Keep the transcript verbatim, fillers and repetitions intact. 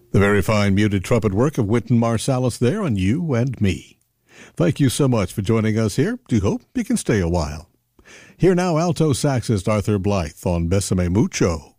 The very fine muted trumpet work of Wynton Marsalis there on You and Me. Thank you so much for joining us here. Do hope you can stay a while. Here now, alto saxist Arthur Blythe on Besame Mucho.